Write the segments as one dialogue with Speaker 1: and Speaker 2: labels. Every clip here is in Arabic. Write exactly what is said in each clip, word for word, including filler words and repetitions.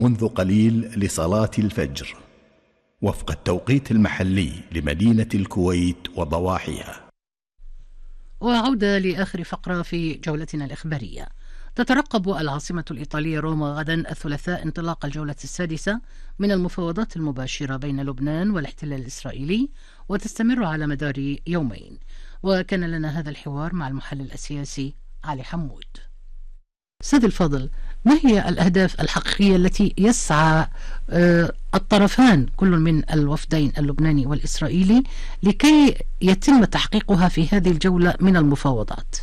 Speaker 1: منذ قليل لصلاة الفجر وفق التوقيت المحلي لمدينة الكويت وضواحيها.
Speaker 2: وعودة لآخر فقرة في جولتنا الإخبارية. تترقب العاصمة الإيطالية روما غدا الثلاثاء انطلاق الجولة السادسة من المفاوضات المباشرة بين لبنان والاحتلال الإسرائيلي، وتستمر على مدار يومين. وكان لنا هذا الحوار مع المحلل السياسي علي حمود. سيد الفاضل، ما هي الأهداف الحقيقية التي يسعى الطرفان كل من الوفدين اللبناني والإسرائيلي لكي يتم تحقيقها في هذه الجولة من المفاوضات؟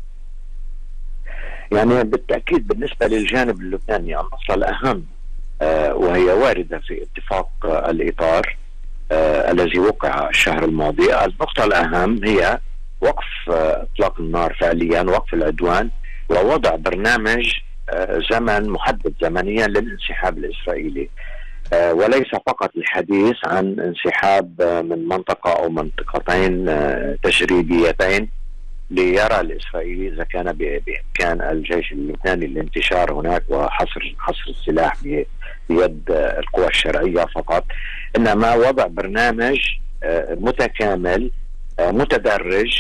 Speaker 3: يعني بالتأكيد بالنسبة للجانب اللبناني النقطة الأهم آه وهي واردة في اتفاق آه الإطار آه الذي وقع الشهر الماضي. النقطة الأهم هي وقف آه إطلاق النار فعليا، وقف العدوان، ووضع برنامج آه زمن محدد زمنيا للانسحاب الإسرائيلي، آه وليس فقط الحديث عن انسحاب آه من منطقة أو منطقتين آه تجريبيتين ليرى الإسرائيلي إذا كان بإمكان الجيش اللبناني الانتشار هناك وحصر حصر السلاح بيد القوى الشرعية فقط، إنما وضع برنامج متكامل متدرج.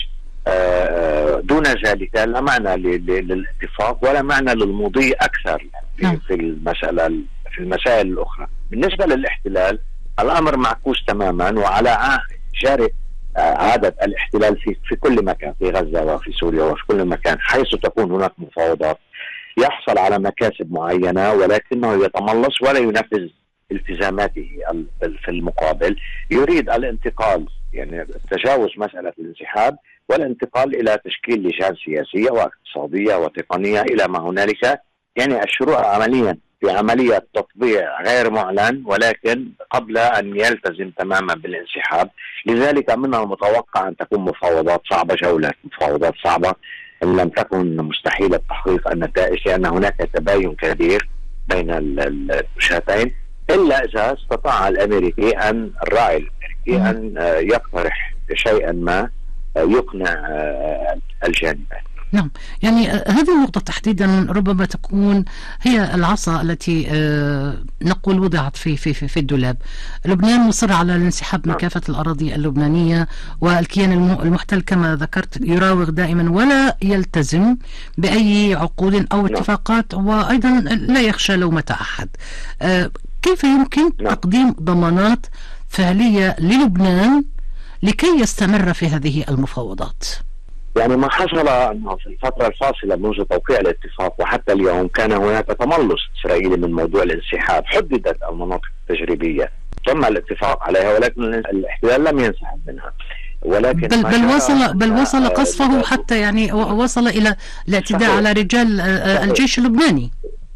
Speaker 3: دون ذلك لا معنى للاتفاق ولا معنى للمضي أكثر في المسألة في المسائل الأخرى. بالنسبة للاحتلال الأمر معكوس تماما، وعلى جاري عادة الاحتلال في في كل مكان في غزة وفي سوريا وفي كل مكان حيث تكون هناك مفاوضات يحصل على مكاسب معينة، ولكنه يتملص ولا ينفذ التزاماته في المقابل. يريد الانتقال، يعني تجاوز مسألة الانسحاب والانتقال إلى تشكيل لجان سياسية واقتصادية وتقنية إلى ما هنالك، يعني الشروع عمليا في عملية تطبيع غير معلن ولكن قبل أن يلتزم تماما بالانسحاب. لذلك من المتوقع أن تكون مفاوضات صعبة، جولة مفاوضات صعبة إن لم تكن مستحيلة تحقيق النتائج، لأن هناك تباين كبير بين الوجهتين، إلا إذا استطاع الأمريكي أن الراعي الأمريكي أن يقترح شيئا ما يقنع الجانبين.
Speaker 2: نعم، يعني هذه النقطة تحديدا ربما تكون هي العصا التي نقول وضعت في في في الدولاب. لبنان مصر على الانسحاب من كافة الأراضي اللبنانية، والكيان المحتل كما ذكرت يراوغ دائما ولا يلتزم بأي عقود أو اتفاقات، وأيضا لا يخشى لومة أحد. كيف يمكن تقديم ضمانات فعلية للبنان لكي يستمر في هذه المفاوضات؟
Speaker 3: يعني ما حصل أنه في الفترة الفاصلة منذ توقيع الاتفاق وحتى اليوم كان هناك تملص إسرائيلي من موضوع الانسحاب. حددت المناطق التجريبية تم الاتفاق عليها، ولكن الاحتلال لم ينسحب منها، ولكن
Speaker 2: بل, بل وصل بل وصل قصفه حتى يعني وصل إلى الاعتداء على رجال الجيش اللبناني.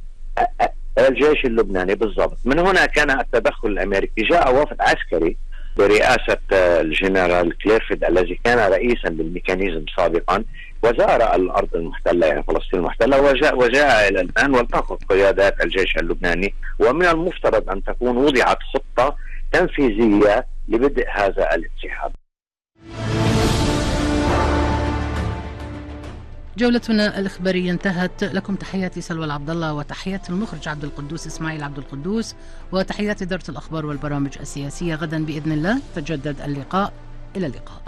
Speaker 3: الجيش اللبناني بالضبط. من هنا كان التدخل الأمريكي. جاء وفد عسكري برئاسة الجنرال كليرفيد الذي كان رئيسا للميكانيزم سابقا، وزار الأرض المحتلة يعني فلسطين المحتلة، وجاء, وجاء إلى الآن والتقى قيادات الجيش اللبناني، ومن المفترض أن تكون وضعت خطة تنفيذية لبدء هذا الانسحاب.
Speaker 2: جولتنا الإخبارية انتهت. لكم تحياتي سلوى العبد الله، وتحيات المخرج عبد القدوس إسماعيل عبد القدوس، وتحيات إدارة الأخبار والبرامج السياسية. غدا بإذن الله تجدد اللقاء. إلى اللقاء.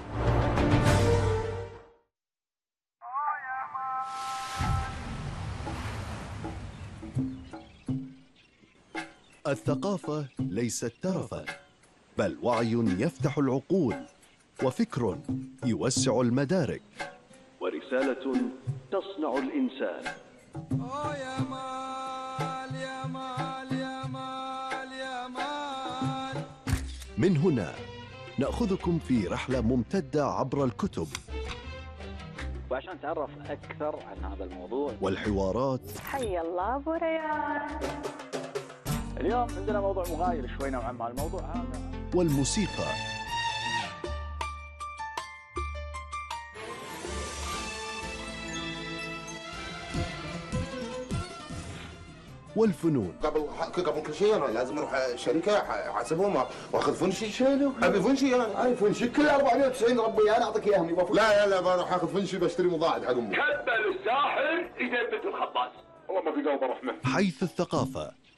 Speaker 4: الثقافة ليست ترفا، بل وعي يفتح العقول، وفكر يوسع المدارك، ورسالة تصنع الإنسان. آه يا مال يا مال يا مال يا مال. من هنا نأخذكم في رحلة ممتدة عبر الكتب،
Speaker 5: وعشان نتعرف أكثر عن هذا الموضوع
Speaker 4: والحوارات.
Speaker 6: حي الله أبو ريان.
Speaker 5: اليوم عندنا موضوع مغاير شوي نوعا ما الموضوع هذا،
Speaker 4: والموسيقى. والفنون.
Speaker 7: قبل قبل كل شيء انا لازم اروح شركه احاسبهم واخذ فنشي. شنو؟ ابي فنشي انا. اي فنشي كل أربعمية وتسعين ربي انا اعطيك اياهم. لا لا لا بروح اخذ فنشي بشتري مضاعف حق امي.
Speaker 8: كبل الساحر يثبت الخباز. والله ما في قلب رحمه.
Speaker 4: حيث الثقافه